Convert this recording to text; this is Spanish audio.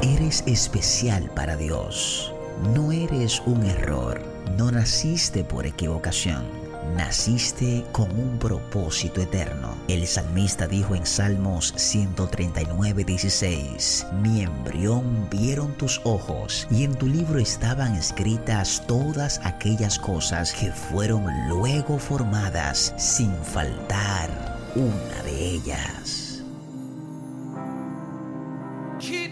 Eres especial para Dios. No eres un error. No naciste por equivocación. Naciste con un propósito eterno. El salmista dijo en Salmos 139:16: Mi embrión vieron tus ojos, y en tu libro estaban escritas todas aquellas cosas que fueron luego formadas, sin faltar una de ellas.